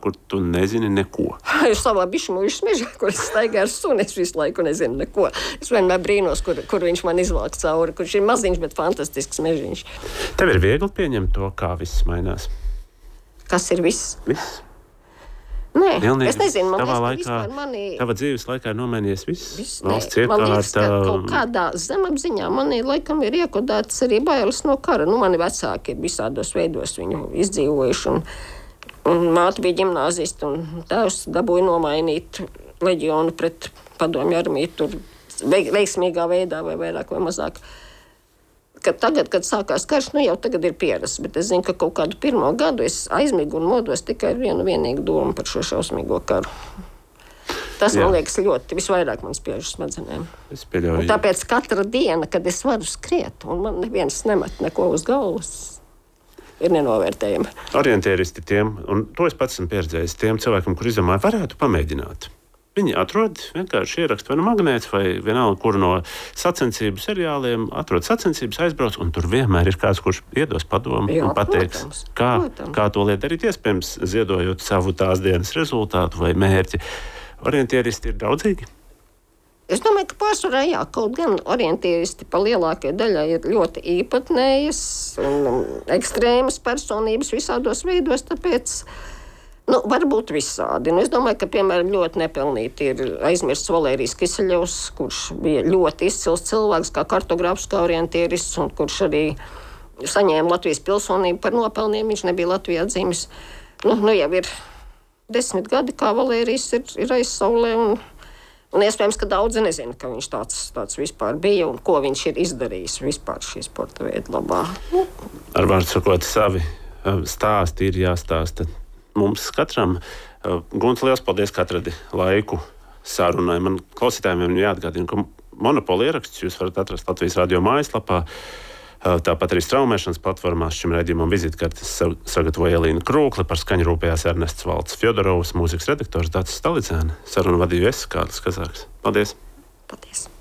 kur tu nezini neko? Es savā bišu mūžas mežā, kur es staigāju ar suni, es visu laiku nezinu neko. Es vienmēr brīnos, kur viņš man izvelk cauri, kurš ir maziņš, bet fantastisks mežiņš. Tev ir viegli pieņemt to, kā viss mainās? Kas ir viss? Viss? Nē, Pilnīgi. Es nezinu, man Tavā liekas, ka laikā, tava dzīves laikā ir nomainījies viss? Valsts Man liekas, ka iekārta. kaut kādā zemapziņā manī laikam ir iekodētas arī bailes no kara. Mani vecāki ir visādos veidos viņu izdzīvojuši. Un māte bija ģimnāziste, un tēvs dabūja nomainīt leģionu pret padomju armiju tur veiksmīgā veidā vai vairāk vai mazāk. Kad tagad, kad sākās karš, jau tagad ir pierasts, bet es zinu, ka kaut kādu pirmo gadu es aizmigu un modos tikai ar vienu vienīgu domu par šo šausmīgo karu. Tas, man liekas, ļoti visvairāk man spiež uz smadzenēm. Es pieļauju. Un tāpēc katra diena, kad es varu skriet, un man neviens nemet neko uz galvas, ir nenovērtējama. Orientieristi tiem, un to es pats esmu pieredzējis, tiem cilvēkiem, kur izdomāja, varētu pamēģināt. Viņi atrod vienkārši ierakstu vai nu magnētu, vai vienalga, kur no sacensību seriāliem atrod sacensības, aizbrauc, un tur vienmēr ir kāds, kurš iedos padomu un pateiks, kā to lietu darīt, iespējams, ziedojot savu tās dienas rezultātu vai mērķi. Orientieristi ir draudzīgi? Es domāju, ka pārsvarā kaut gan orientieristi pa lielākajai daļai ir ļoti īpatnējas un ekstrēmas personības visādos veidos, tāpēc varbūt visādi. Es domāju, ka, piemēram, ļoti nepelnīti ir aizmirsts Valērijas Kiseļevs, kurš bija ļoti izcils cilvēks, kā kartogrāfs, kā orientierists, un kurš arī saņēma Latvijas pilsonību par nopelniem. Viņš nebija Latvijā dzimis. Jau ir 10 gadi, kā Valērijas ir aizsaulē, un iespējams, ka daudzi nezina, ka viņš tāds vispār bija un ko viņš ir izdarījis vispār šī sporta veida labā. Ar vārdu sakot, savi stāsti ir jāstāsta mums katram. Gunts, liels paldies, ka atradi laiku sarunai. Man klausītājiem jāatgādina, ka Monopola ieraksts jūs varat atrast Latvijas radio mājaslapā. Tāpat arī straumēšanas platformās šim raidījumam vizitkartes sagatavoja Elīna Krūkle, par skaņu rūpējās Ernests Valds Fjodorovs, mūzikas redaktors Dācis Stalicēni. Sarunu vadīju es, Kārlis Kazāks. Paldies! Paldies!